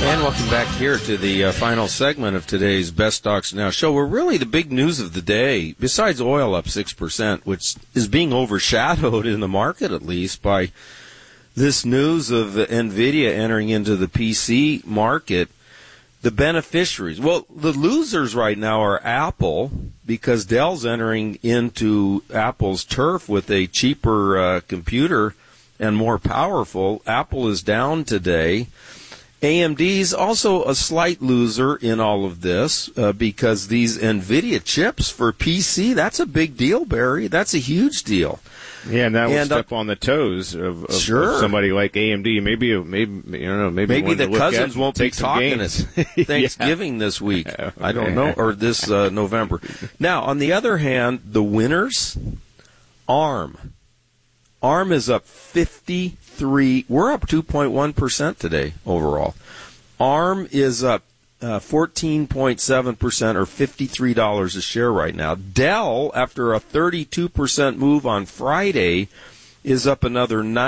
And welcome back here to the final segment of today's Best Stocks Now show, where really the big news of the day, besides oil up 6%, which is being overshadowed in the market at least by this news of NVIDIA entering into the PC market, the beneficiaries. Well, the losers right now are Apple, because Dell's entering into Apple's turf with a cheaper computer and more powerful. Apple is down today. AMD's also a slight loser in all of this because these NVIDIA chips for PC, that's a big deal, Barry. That's a huge deal. Yeah, and that will step on the toes of somebody like AMD. Maybe the cousins won't be talking at Thanksgiving this week. I don't know, or this November. Now, on the other hand, the winners, ARM. ARM is up 53. We're up 2.1% today overall. ARM is up 14.7%, or $53 a share right now. Dell, after a 32% move on Friday, is up another 9.